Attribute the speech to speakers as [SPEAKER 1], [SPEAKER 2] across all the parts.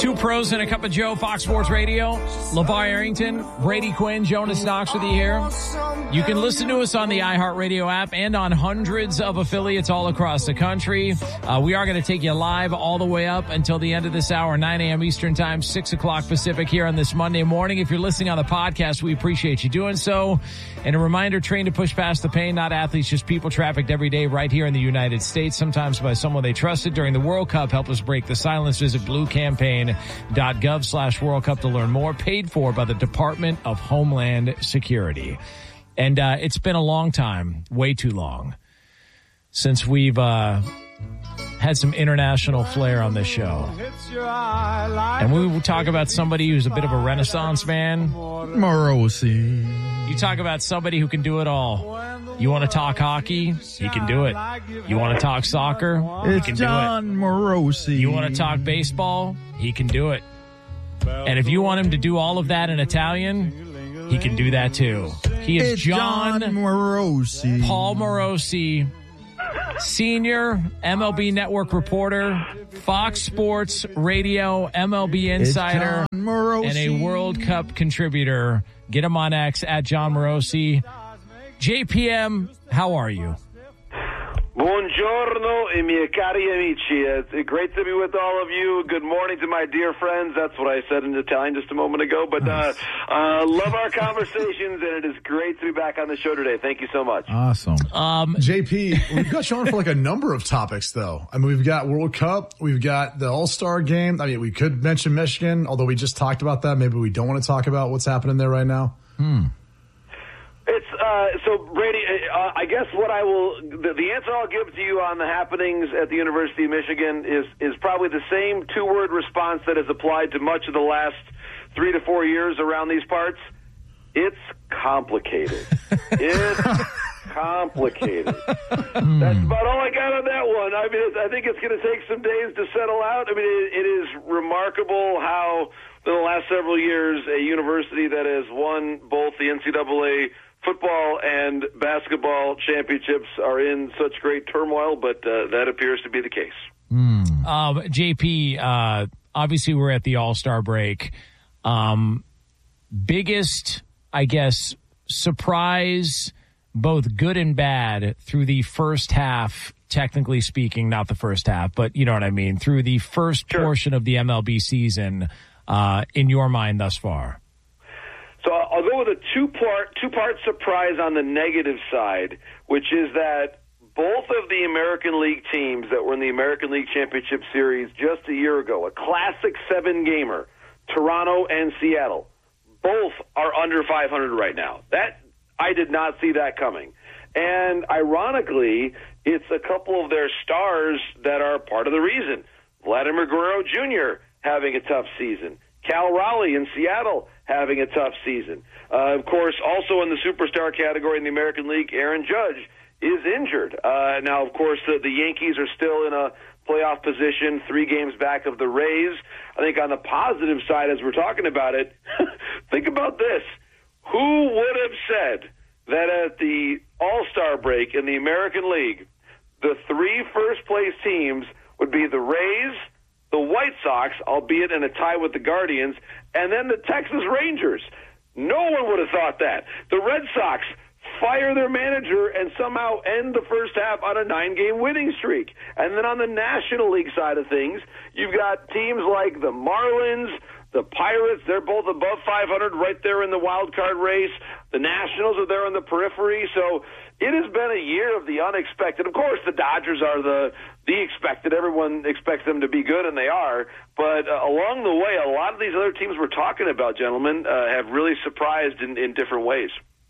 [SPEAKER 1] Two pros and a cup of Joe, Fox Sports Radio. LeVar Arrington, Brady Quinn, Jonas Knox with you here. You can listen to us on the iHeartRadio app and on hundreds of affiliates all across the country. We are going to take you live all the way up until the end of this hour, 9 a.m. Eastern Time, 6 o'clock Pacific here on this Monday morning. If you're listening on the podcast, we appreciate you doing so. And a reminder, train to push past the pain, not athletes, just people trafficked every day right here in the United States, sometimes by someone they trusted during the World Cup. Help us break the silence. Visit bluecampaign.gov/World Cup to learn more. Paid for by the Department of Homeland Security. And it's been a long time, way too long, since we've had some international flair on this show. And we will talk about somebody who's a bit of a Renaissance man.
[SPEAKER 2] Morosi.
[SPEAKER 1] You talk about somebody who can do it all. You want to talk hockey? He can do it. You want to talk soccer? He can do it.
[SPEAKER 2] John Morosi.
[SPEAKER 1] You want to talk baseball? He can do it. And if you want him to do all of that in Italian, he can do that too. He is John
[SPEAKER 2] Morosi.
[SPEAKER 1] Paul Morosi, senior MLB Network reporter, Fox Sports Radio MLB insider, and a World Cup contributor. Get him on X at John Morosi. JPM, how are you?
[SPEAKER 3] Buongiorno, e miei cari amici. It's great to be with all of you. Good morning to my dear friends. That's what I said in Italian just a moment ago. But love our conversations, and it is great to be back on the show today. Thank you so much.
[SPEAKER 2] Awesome.
[SPEAKER 4] JP, we've got you on for like a number of topics, though. I mean, we've got World Cup. We've got the All-Star game. I mean, we could mention Michigan, although we just talked about that. Maybe we don't want to talk about what's happening there right now.
[SPEAKER 3] It's so Brady. I guess what I will the answer I'll give to you on the happenings at the University of Michigan is probably the same two-word response that has applied to much of the last 3 to 4 years around these parts. It's complicated. It's complicated. That's about all I got on that one. I mean, I think it's going to take some days to settle out. I mean, it is remarkable how in the last several years a university that has won both the NCAA football and basketball championships are in such great turmoil, but that appears to be the case.
[SPEAKER 1] JP, obviously we're at the All-Star break. Biggest, I guess, surprise, both good and bad, through the first half, technically speaking, not the first half, but you know what I mean, through the first portion of the MLB season, in your mind thus far?
[SPEAKER 3] So I'll go with a two-part surprise on the negative side, which is that both of the American League teams that were in the American League Championship Series just a year ago, a classic 7-gamer, Toronto and Seattle, both are under 500 right now. That I did not see that coming. And ironically, it's a couple of their stars that are part of the reason. Vladimir Guerrero Jr. having a tough season. Cal Raleigh in Seattle having a tough season. Of course, also in the superstar category in the American League, Aaron Judge is injured. Now, of course, the Yankees are still in a playoff position, 3 games back of the Rays. I think on the positive side, as we're talking about it, think about this. Who would have said that at the All-Star break in the American League, the 3 first-place teams would be the Rays, the White Sox, albeit in a tie with the Guardians, and then the Texas Rangers. No one would have thought that. The Red Sox fire their manager and somehow end the first half on a 9-game winning streak. And then on the National League side of things, you've got teams like the Marlins, the Pirates, they're both above 500 right there in the wild card race. The Nationals are there on the periphery. So it has been a year of the unexpected. Of course, the Dodgers are the expected. Everyone expects them to be good, and they are. But along the way, a lot of these other teams we're talking about, gentlemen, have really surprised in different ways.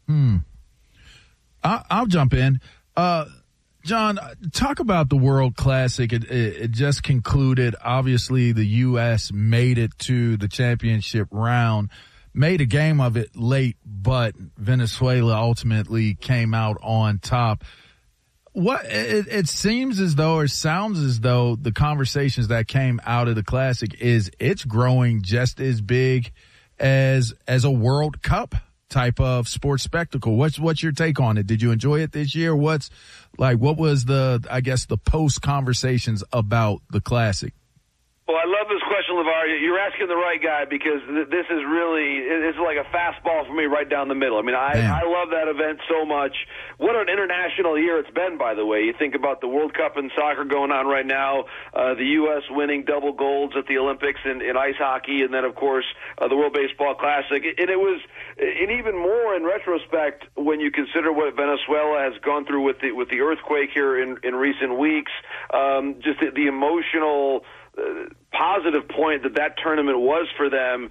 [SPEAKER 2] I'll jump in. John, talk about the World Classic. It just concluded. Obviously, the U.S. made it to the championship round, made a game of it late, but Venezuela ultimately came out on top. It seems as though, or sounds as though, the conversations that came out of the Classic it's growing just as big as a World Cup type of sports spectacle. What's your take on it? Did you enjoy it this year? What was the post conversations about the Classic?
[SPEAKER 3] Well, I love this question, LeVar. You're asking the right guy because this is really, it's like a fastball for me right down the middle. I mean, I love that event so much. What an international year it's been, by the way. You think about the World Cup in soccer going on right now, the U.S. winning double golds at the Olympics in ice hockey, and then, of course, the World Baseball Classic. And it was, and even more in retrospect, when you consider what Venezuela has gone through with the earthquake here in recent weeks, just the emotional positive point that tournament was for them.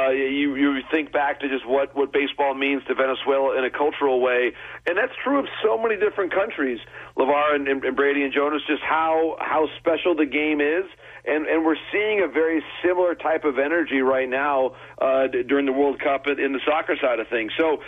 [SPEAKER 3] You think back to just what baseball means to Venezuela in a cultural way, and that's true of so many different countries, LeVar and Brady and Jonas, just how special the game is. And we're seeing a very similar type of energy right now during the World Cup in the soccer side of things. So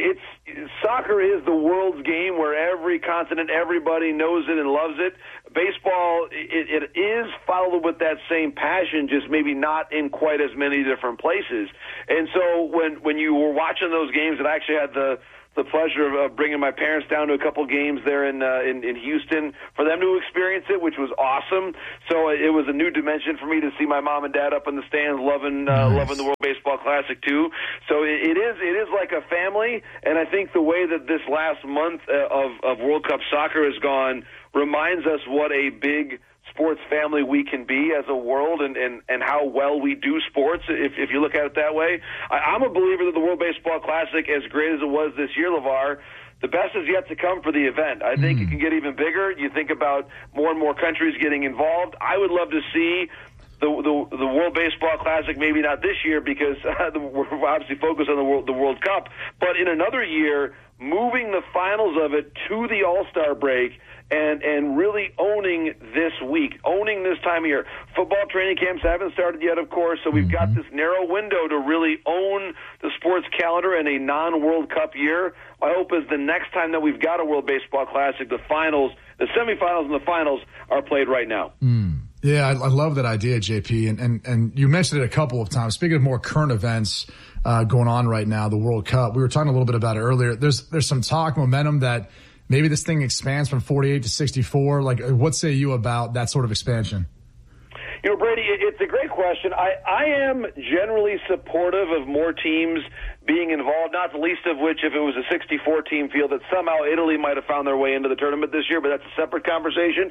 [SPEAKER 3] soccer is the world's game where every continent, everybody knows it and loves it. Baseball, it is followed with that same passion, just maybe not in quite as many different places. And so when you were watching those games, and I actually had the pleasure of bringing my parents down to a couple games there in Houston for them to experience it, which was awesome. So it was a new dimension for me to see my mom and dad up in the stands loving the World Baseball Classic too. So it is like a family, and I think the way that this last month of World Cup soccer has gone reminds us what a big sports family we can be as a world, and how well we do sports if you look at it that way. I'm a believer that the World Baseball Classic, as great as it was this year, LeVar, the best is yet to come for the event. I think it can get even bigger. You think about more and more countries getting involved. I would love to see the World Baseball Classic, maybe not this year because we're obviously focused on the World Cup, but in another year, moving the finals of it to the All-Star break and really owning this week, owning this time of year. Football training camps haven't started yet, of course, so we've got this narrow window to really own the sports calendar in a non-World Cup year. My hope is the next time that we've got a World Baseball Classic, the finals, the semifinals and the finals are played right now.
[SPEAKER 4] Yeah, I love that idea, JP. And you mentioned it a couple of times. Speaking of more current events going on right now, the World Cup, we were talking a little bit about it earlier. There's some talk, momentum that maybe this thing expands from 48 to 64. Like, what say you about that sort of expansion?
[SPEAKER 3] You know, Brady, it's a great question. I am generally supportive of more teams being involved, not the least of which if it was a 64-team field that somehow Italy might have found their way into the tournament this year, but that's a separate conversation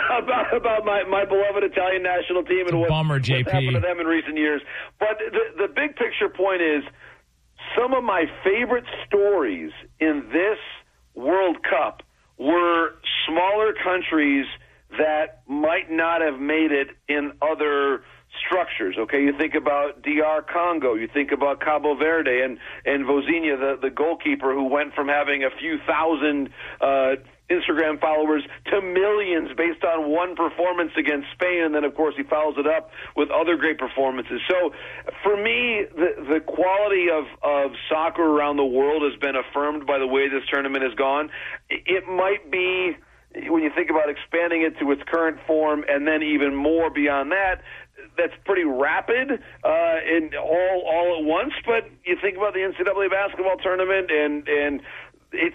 [SPEAKER 3] about my beloved Italian national team and what's happened to them in recent years. But the big picture point is some of my favorite stories in this World Cup were smaller countries that might not have made it in other structures. Okay, you think about DR Congo, you think about Cabo Verde and Vozinha, the goalkeeper who went from having a few thousand Instagram followers to millions based on one performance against Spain, and then of course he follows it up with other great performances. So for me, the quality of soccer around the world has been affirmed by the way this tournament has gone. It might be, when you think about expanding it to its current form and then even more beyond that, that's pretty rapid and all at once. But you think about the NCAA basketball tournament, and it's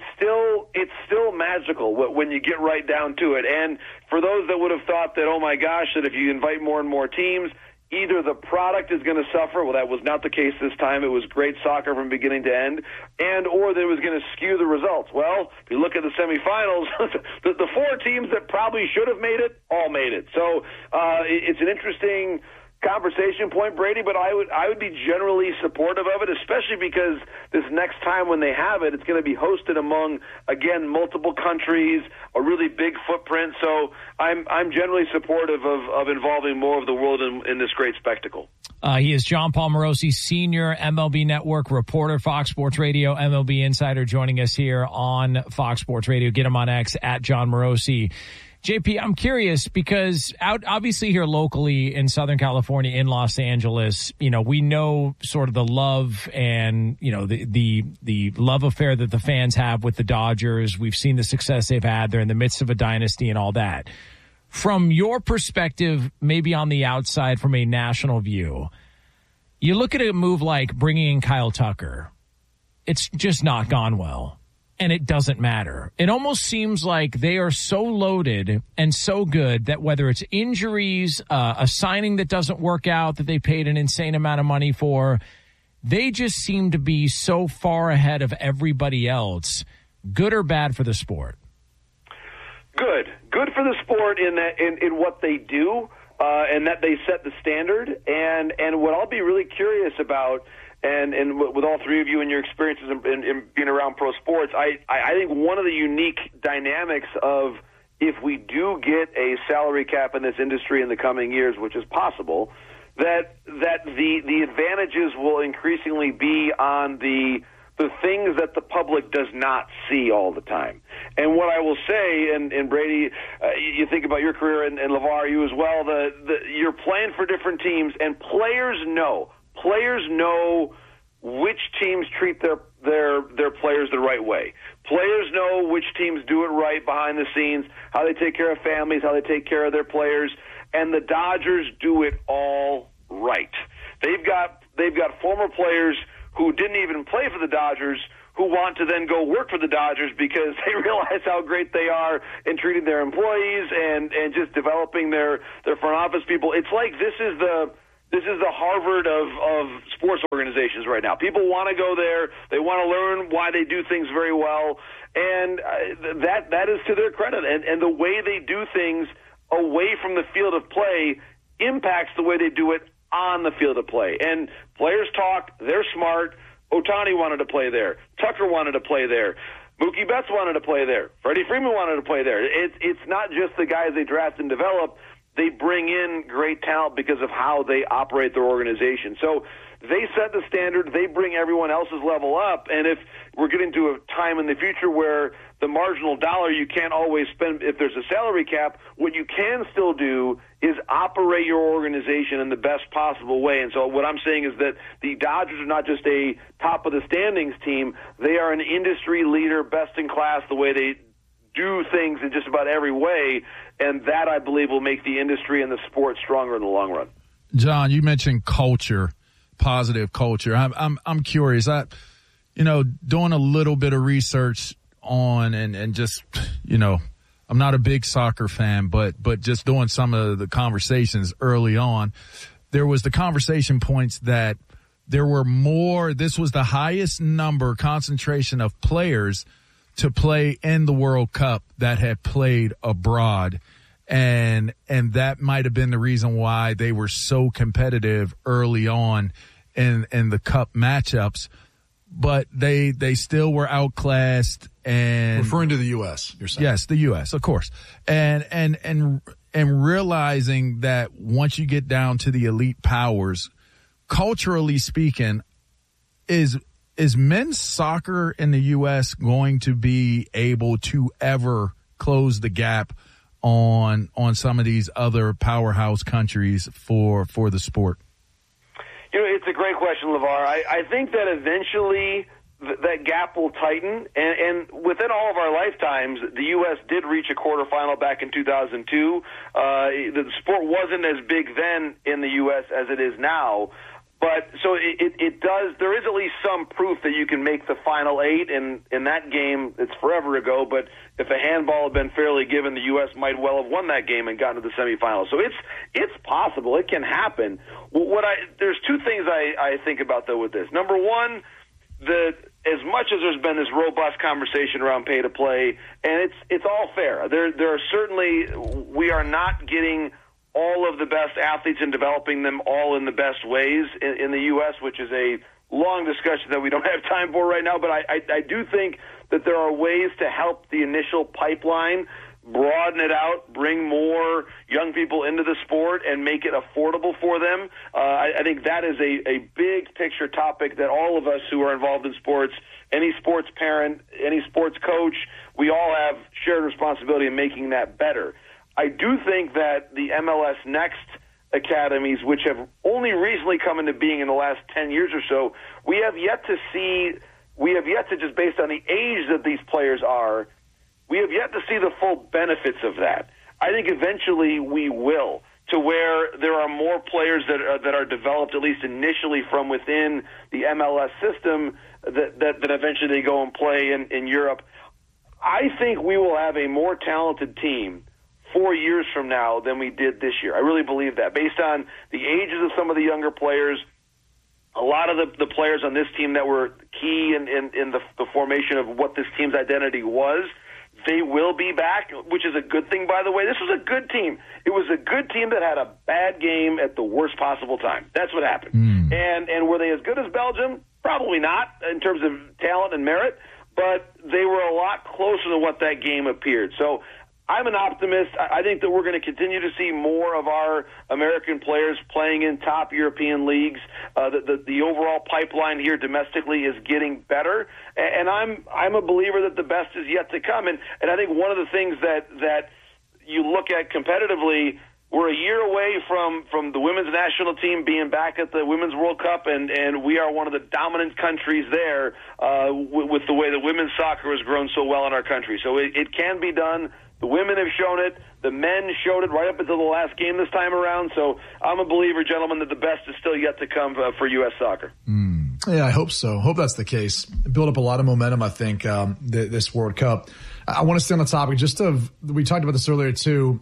[SPEAKER 3] still magical when you get right down to it. And for those that would have thought that, oh my gosh, that if you invite more and more teams, either the product is going to suffer. Well, that was not the case this time. It was great soccer from beginning to end, or that it was going to skew the results. Well, if you look at the semifinals, the four teams that probably should have made it all made it. So it's an interesting conversation point, Brady, but I would be generally supportive of it, especially because this next time when they have it, it's going to be hosted among, again, multiple countries, a really big footprint. So I'm generally supportive of involving more of the world in this great spectacle.
[SPEAKER 1] He is John Paul Morosi, senior MLB Network reporter, Fox Sports Radio, MLB Insider, joining us here on Fox Sports Radio. Get him on X at John Morosi. JP, I'm curious because obviously here locally in Southern California, in Los Angeles, you know, we know sort of the love and, you know, the love affair that the fans have with the Dodgers. We've seen the success they've had. They're in the midst of a dynasty and all that. From your perspective, maybe on the outside from a national view, you look at a move like bringing in Kyle Tucker. It's just not gone well. and it doesn't matter. It almost seems like they are so loaded and so good that whether it's injuries, a signing that doesn't work out that they paid an insane amount of money for, they just seem to be so far ahead of everybody else. Good or bad for the sport?
[SPEAKER 3] Good for the sport in that in what they do, and that they set the standard. And what I'll be really curious about, and with all three of you and your experiences in being around pro sports, I think one of the unique dynamics of if we do get a salary cap in this industry in the coming years, which is possible, that the advantages will increasingly be on the things that the public does not see all the time. And what I will say, and Brady, you think about your career, and LeVar, you as well, you're playing for different teams, and players know which teams treat their players the right way. Players know which teams do it right behind the scenes, how they take care of families, how they take care of their players, and the Dodgers do it all right. They've got former players who didn't even play for the Dodgers who want to then go work for the Dodgers because they realize how great they are in treating their employees and just developing their front office people. It's like this is the Harvard of sports organizations right now. People want to go there. They want to learn why they do things very well, and that is to their credit. And the way they do things away from the field of play impacts the way they do it on the field of play. And players talk, they're smart. Ohtani wanted to play there. Tucker wanted to play there. Mookie Betts wanted to play there. Freddie Freeman wanted to play there. It's not just the guys they draft and develop. They bring in great talent because of how they operate their organization. So they set the standard. They bring everyone else's level up. And if we're getting to a time in the future where the marginal dollar you can't always spend if there's a salary cap, what you can still do is operate your organization in the best possible way. And so what I'm saying is that the Dodgers are not just a top-of-the-standings team. They are an industry leader, best in class, the way they do things in just about every way. And that, I believe, will make the industry and the sport stronger in the long run.
[SPEAKER 2] John, you mentioned culture, positive culture. I'm curious. Doing a little bit of research on and just, I'm not a big soccer fan, but just doing some of the conversations early on, there was the conversation points that there were more, this was the highest concentration of players to play in the World Cup that had played abroad. And that might have been the reason why they were so competitive early on in the cup matchups, but they still were outclassed. And
[SPEAKER 4] referring to the U.S., you're saying?
[SPEAKER 2] Yes, the U.S., of course. And realizing that once you get down to the elite powers, culturally speaking, is men's soccer in the U.S. going to be able to ever close the gap on some of these other powerhouse countries for the sport?
[SPEAKER 3] It's a great question, LeVar. I think that eventually that gap will tighten, and within all of our lifetimes, the U.S. did reach a quarterfinal back in 2002. The sport wasn't as big then in the U.S. as it is now. But so it does. There is at least some proof that you can make the final eight. And in that game, it's forever ago. But if a handball had been fairly given, the U.S. might well have won that game and gotten to the semifinals. So it's possible. It can happen. There's two things I think about though with this. Number one, as much as there's been this robust conversation around pay to play, and it's all fair. There are certainly, we are not getting all of the best athletes and developing them all in the best ways in the U.S., which is a long discussion that we don't have time for right now. But I do think that there are ways to help the initial pipeline, broaden it out, bring more young people into the sport, and make it affordable for them. I think that is a big picture topic that all of us who are involved in sports, any sports parent, any sports coach, we all have shared responsibility in making that better. I do think that the MLS Next academies, which have only recently come into being in the last 10 years or so, we have yet to just based on the age that these players are, we have yet to see the full benefits of that. I think eventually we will, to where there are more players that are developed, at least initially, from within the MLS system that eventually they go and play in Europe. I think we will have a more talented team 4 years from now than we did this year. I really believe that, based on the ages of some of the younger players. A lot of the players on this team that were key in the formation of what this team's identity was, they will be back, which is a good thing, by the way. This was a good team. It was a good team that had a bad game at the worst possible time. That's what happened. And were they as good as Belgium? Probably not in terms of talent and merit, but they were a lot closer to what that game appeared. So I'm an optimist. I think that we're going to continue to see more of our American players playing in top European leagues. The overall pipeline here domestically is getting better, and I'm a believer that the best is yet to come. And I think one of the things that you look at competitively, we're a year away from the women's national team being back at the Women's World Cup, and we are one of the dominant countries there with the way that women's soccer has grown so well in our country. So it can be done. The women have shown it. The men showed it right up until the last game this time around. So I'm a believer, gentlemen, that the best is still yet to come for U.S. soccer.
[SPEAKER 4] Yeah, I hope so. Hope that's the case. Build up a lot of momentum, I think, this World Cup. I want to stay on the topic we talked about this earlier too,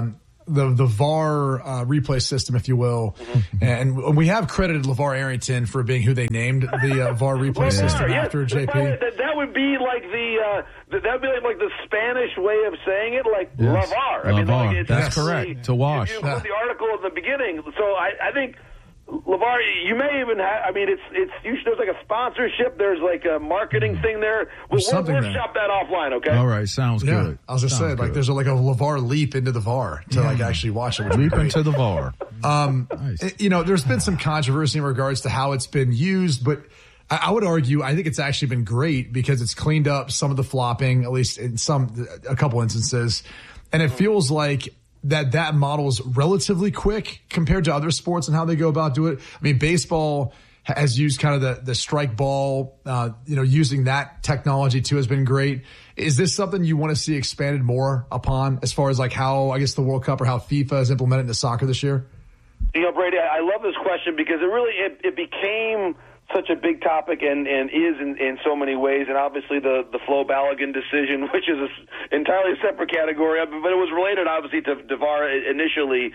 [SPEAKER 4] the VAR replay system, if you will. And we have credited LeVar Arrington for being who they named the VAR replay system after JP.
[SPEAKER 3] That would be like that'd be like the Spanish way of saying it, like
[SPEAKER 2] yes.
[SPEAKER 3] LeVar.
[SPEAKER 2] LeVar. That's correct. To wash.
[SPEAKER 3] You put the article at the beginning. So I think LeVar, you may even have, there's like a sponsorship, there's like a marketing thing there. We'll shop that offline, okay?
[SPEAKER 2] All right, sounds good.
[SPEAKER 4] I was just saying, like, there's like a LeVar leap into the VAR to like actually watch it.
[SPEAKER 2] Leap into the VAR.
[SPEAKER 4] Nice. There's been some controversy in regards to how it's been used, but I would argue, I think it's actually been great because it's cleaned up some of the flopping, at least in a couple instances. And it feels like that model is relatively quick compared to other sports and how they go about doing it. I mean, baseball has used kind of the strike ball, using that technology too has been great. Is this something you want to see expanded more upon as far as like how, I guess, the World Cup or how FIFA has implemented into soccer this year?
[SPEAKER 3] Brady, I love this question because it became such a big topic and is in so many ways, and obviously the Flo Balogun decision, which is an entirely separate category, but it was related obviously to VAR initially.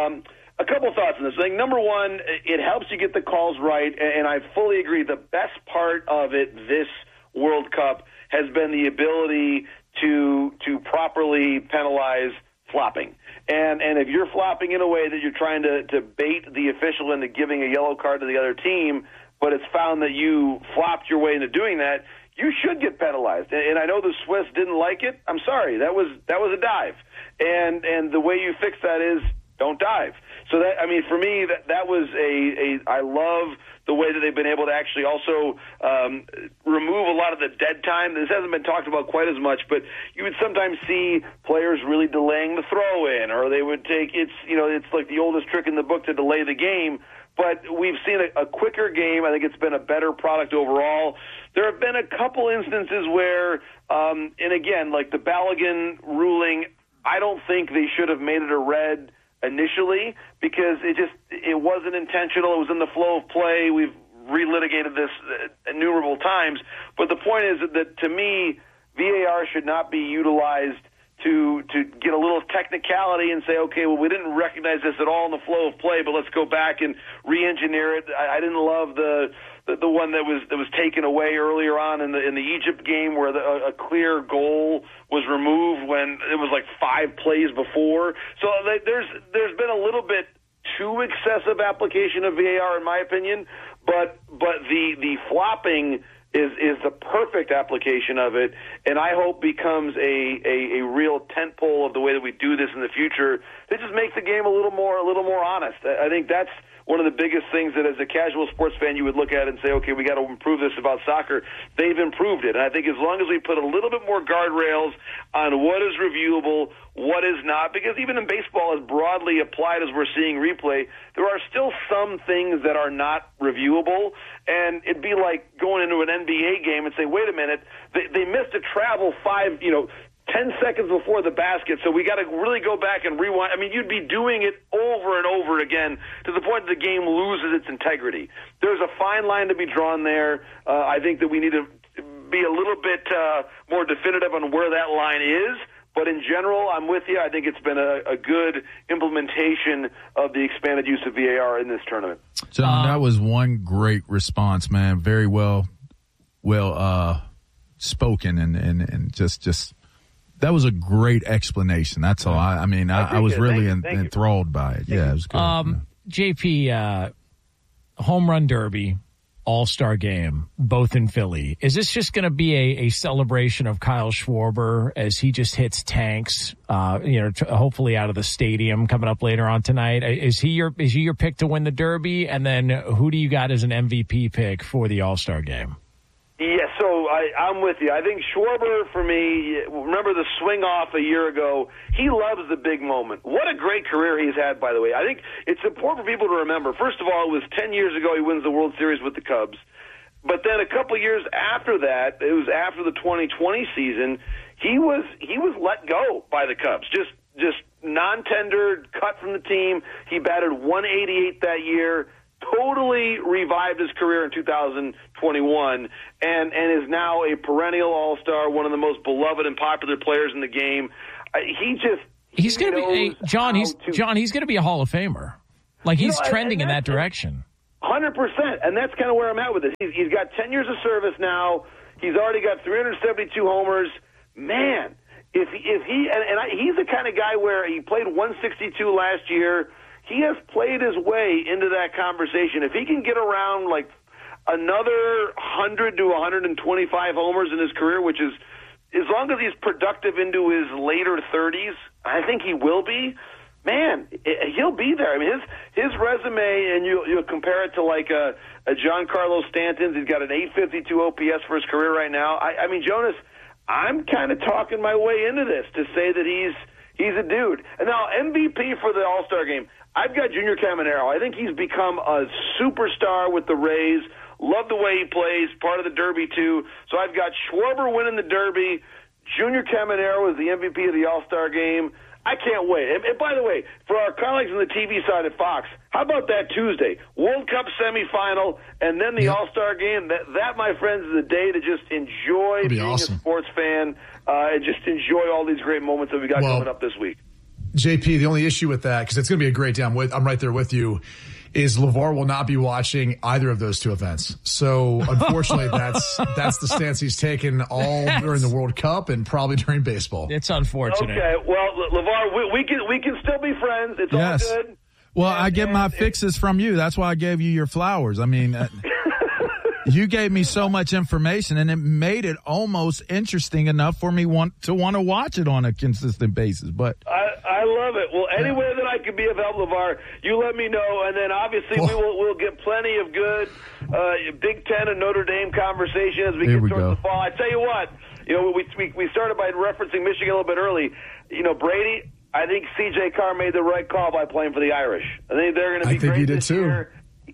[SPEAKER 3] A couple thoughts on this. I think number one, it helps you get the calls right, and I fully agree. The best part of it this World Cup has been the ability to properly penalize flopping. And if you're flopping in a way that you're trying to bait the official into giving a yellow card to the other team, but it's found that you flopped your way into doing that, you should get penalized. And I know the Swiss didn't like it. I'm sorry. That was a dive. And the way you fix that is don't dive. So for me, that was I love the way that they've been able to actually also remove a lot of the dead time. This hasn't been talked about quite as much, but you would sometimes see players really delaying the throw in, or they would take it's like the oldest trick in the book to delay the game. But we've seen a quicker game. I think it's been a better product overall. There have been a couple instances where, and again, like the Balogun ruling, I don't think they should have made it a red initially because it wasn't intentional. It was in the flow of play. We've relitigated this innumerable times. But the point is that to me, VAR should not be utilized to get a little technicality and say, okay, well, we didn't recognize this at all in the flow of play, but let's go back and re-engineer it. I didn't love the one that was taken away earlier on in the Egypt game where a clear goal was removed when it was like 5 plays before. So there's been a little bit too excessive application of VAR in my opinion, but the flopping is the perfect application of it, and I hope becomes a real tentpole of the way that we do this in the future. It just makes the game a little more honest. I think that's one of the biggest things that as a casual sports fan you would look at and say, okay, we got to improve this about soccer. They've improved it, and I think as long as we put a little bit more guardrails on what is reviewable, what is not, because even in baseball, as broadly applied as we're seeing replay, there are still some things that are not reviewable, and it'd be like going into an NBA game and say, wait a minute, they missed a travel 5 10 seconds before the basket, so we got to really go back and rewind. I mean, you'd be doing it over and over again to the point that the game loses its integrity. There's a fine line to be drawn there. I think that we need to be a little bit more definitive on where that line is. But in general, I'm with you. I think it's been a good implementation of the expanded use of VAR in this tournament.
[SPEAKER 2] John, that was one great response, man. Very well spoken, and just that was a great explanation. That's all. I was really enthralled by it. Yeah, it was good.
[SPEAKER 1] JP, home run derby, All-Star game, both in Philly. Is this just going to be a celebration of Kyle Schwarber as he just hits tanks, hopefully out of the stadium coming up later on tonight? Is he your pick to win the Derby? And then who do you got as an MVP pick for the All-Star game?
[SPEAKER 3] Yeah, so I'm with you. I think Schwarber, for me, remember the swing off a year ago, he loves the big moment. What a great career he's had, by the way. I think it's important for people to remember. First of all, it was 10 years ago he wins the World Series with the Cubs. But then a couple years after that, it was after the 2020 season, he was let go by the Cubs. Just non-tendered, cut from the team. He batted 188 that year. Totally revived his career in 2021 and is now a perennial all-star, one of the most beloved and popular players in the game. He's going to be John. He's going to be a Hall of Famer. Like he's trending in that direction. 100%, and that's kind of where I'm at with it. He's got 10 years of service now. He's already got 372 homers. Man, if he he's the kind of guy where he played 162 last year. He has played his way into that conversation. If he can get around like another 100 to 125 homers in his career, which is as long as he's productive into his later 30s, I think he will be. Man, he'll be there. I mean, his resume, and you'll compare it to like a Giancarlo Stanton's. He's got an 852 OPS for his career right now. I mean, Jonas, I'm kind of talking my way into this to say that he's a dude. And now MVP for the All-Star game. I've got Junior Caminero. I think he's become a superstar with the Rays. Love the way he plays, part of the Derby, too. So I've got Schwarber winning the Derby. Junior Caminero is the MVP of the All-Star game. I can't wait. And by the way, for our colleagues on the TV side at Fox, how about that Tuesday? World Cup semifinal and then the All-Star game. That, my friends, is a day to just enjoy being awesome. A sports fan and just enjoy all these great moments that we got coming up this week.
[SPEAKER 4] JP, the only issue with that, because it's going to be a great day, I'm right there with you, is LeVar will not be watching either of those two events. So, unfortunately, that's the stance he's taken all during the World Cup and probably during baseball.
[SPEAKER 1] It's unfortunate.
[SPEAKER 3] Okay, well, LeVar, we can still be friends. It's all good.
[SPEAKER 2] Well, I get my fixes from you. That's why I gave you your flowers. I mean, you gave me so much information, and it made it almost interesting enough for me to want to watch it on a consistent basis. But
[SPEAKER 3] I love it. Well, anywhere that I can be of help, LeVar, you let me know, and then obviously we'll get plenty of good Big Ten and Notre Dame conversation as we get towards the fall. I tell you what, we started by referencing Michigan a little bit early. Brady, I think C.J. Carr made the right call by playing for the Irish. I think they're going to be great this year.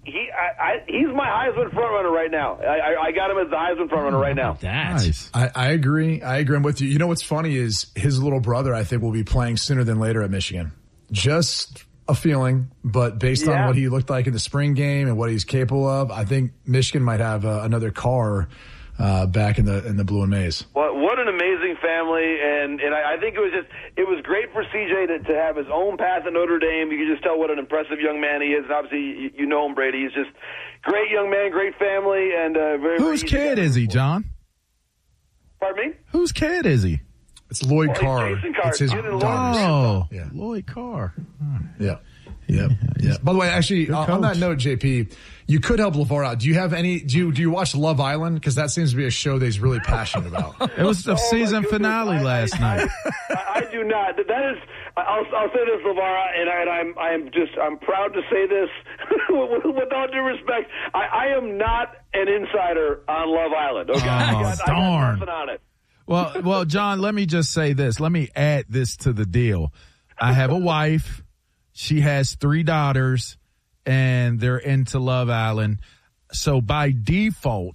[SPEAKER 3] He's my Heisman frontrunner right now. I got him as the Heisman frontrunner right now.
[SPEAKER 2] Nice.
[SPEAKER 4] I agree. I'm with you. You know what's funny is his little brother, I think, will be playing sooner than later at Michigan. Just a feeling, but based on what he looked like in the spring game and what he's capable of, I think Michigan might have another Carr back in the blue and maize.
[SPEAKER 3] What an amazing family, and I think it was great for CJ to have his own path at Notre Dame. You can just tell what an impressive young man he is, and obviously you know him, Brady. He's just great young man, great family, and very.
[SPEAKER 2] Whose kid is he, John?
[SPEAKER 3] Pardon me?
[SPEAKER 2] Whose kid is he?
[SPEAKER 4] It's Lloyd Carr.
[SPEAKER 3] Jason Carr.
[SPEAKER 4] It's his
[SPEAKER 2] daughter. Lloyd Carr.
[SPEAKER 4] Yeah. Yeah. By the way, actually, on that note, JP, you could help LeVar out. Do you have any? Do you watch Love Island? Because that seems to be a show that he's really passionate about.
[SPEAKER 2] It was the season finale last night.
[SPEAKER 3] I do not. That is. I'll say this, LeVar, and I'm proud to say this with all due respect. I am not an insider on Love Island. Okay, I got nothing on it.
[SPEAKER 2] Well, John, let me just say this. Let me add this to the deal. I have a wife. She has 3 daughters, and they're into Love Island. So by default,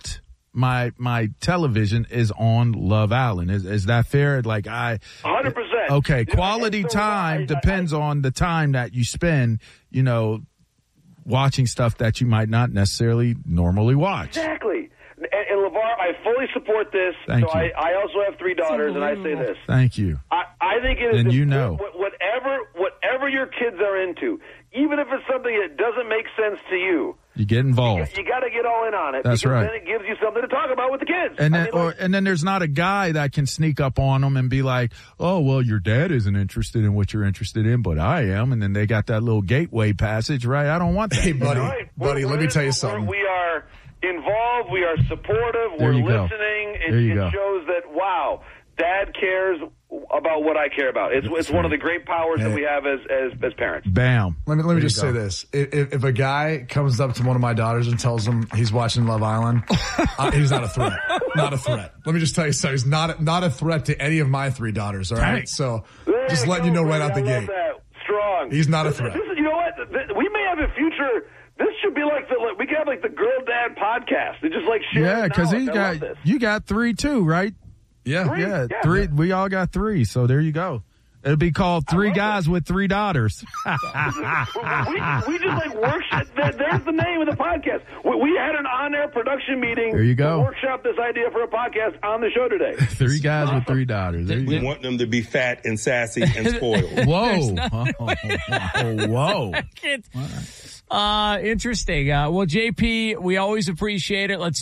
[SPEAKER 2] my television is on Love Island. Is that fair? Like
[SPEAKER 3] 100%.
[SPEAKER 2] Okay, quality time depends on the time that you spend, watching stuff that you might not necessarily normally watch.
[SPEAKER 3] Exactly. And LeVar, I fully support this.
[SPEAKER 2] Thank you.
[SPEAKER 3] I also have 3 daughters, and I say this.
[SPEAKER 2] Thank you.
[SPEAKER 3] I think it is.
[SPEAKER 2] And
[SPEAKER 3] whatever your kids are into, even if it's something that doesn't make sense to you,
[SPEAKER 2] you get involved.
[SPEAKER 3] You got to get all in on it.
[SPEAKER 2] That's right.
[SPEAKER 3] Then it gives you something to talk about with the kids.
[SPEAKER 2] And then there's not a guy that can sneak up on them and be like, "Oh, well, your dad isn't interested in what you're interested in, but I am." And then they got that little gateway passage, right? I don't want that.
[SPEAKER 4] Hey, buddy, let me tell you something.
[SPEAKER 3] We are involved. We are supportive.
[SPEAKER 2] There
[SPEAKER 3] We're
[SPEAKER 2] you go.
[SPEAKER 3] listening.
[SPEAKER 2] It
[SPEAKER 3] shows that, wow, Dad cares about what I care about. It's one of the great powers that we have as parents.
[SPEAKER 2] Bam.
[SPEAKER 4] Let me just say this. If a guy comes up to one of my daughters and tells him he's watching Love Island, he's not a threat. Not a threat. Let me just tell you something. He's not a threat to any of my 3 daughters, all right?
[SPEAKER 2] Dang.
[SPEAKER 4] So just letting you know right out the gate.
[SPEAKER 3] That. Strong.
[SPEAKER 4] He's not a threat.
[SPEAKER 3] You know what? We may have a future. This should be we could have the Girl Dad podcast. It's just
[SPEAKER 2] Yeah, because you got 3 too, right?
[SPEAKER 4] Yeah.
[SPEAKER 2] 3. We all got 3, so there you go. It'll be called 3 Guys with 3 Daughters.
[SPEAKER 3] we just workshop. There's the name of the podcast. We had an on-air production meeting.
[SPEAKER 2] There you go.
[SPEAKER 3] To workshop this idea for a podcast on the show today.
[SPEAKER 2] 3 Guys with 3 Daughters.
[SPEAKER 5] We want them to be fat and sassy and spoiled.
[SPEAKER 2] Whoa. Whoa.
[SPEAKER 1] Interesting. Well, JP, we always appreciate it. Let's